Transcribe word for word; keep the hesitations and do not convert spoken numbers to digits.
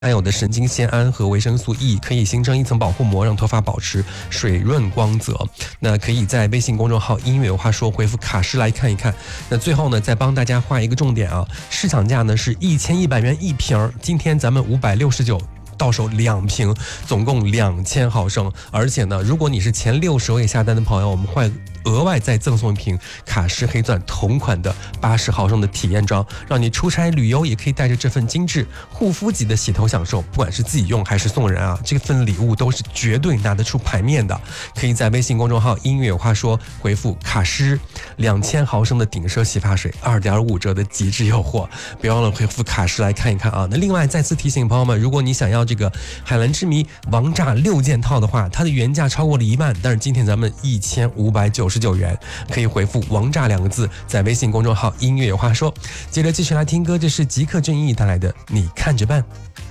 含有的神经酰胺和维生素 E 可以形成一层保护膜，让头发保持水润光泽。那可以在微信公众号音乐有话说回复卡诗来看一看。那最后呢，再帮大家画一个重点啊，市场价呢是一千一百元一瓶，今天咱们五百六十九。到手两瓶，总共两千毫升。而且呢，如果你是前六十位下单的朋友，我们会额外再赠送一瓶卡诗黑钻同款的八十毫升的体验装，让你出差旅游也可以带着这份精致护肤级的洗头享受。不管是自己用还是送人啊，这份礼物都是绝对拿得出牌面的。可以在微信公众号音乐有话说回复卡诗，两千毫升的顶奢洗发水，二点五折的极致诱惑。别忘了回复卡诗来看一看啊。那另外再次提醒朋友们，如果你想要这个海蓝之谜王炸六件套的话，它的原价超过了一万，但是今天咱们一千五百九十九元，可以回复王炸两个字，在微信公众号音乐有话说。接着继续来听歌，这是吉克隽逸带来的你看着办。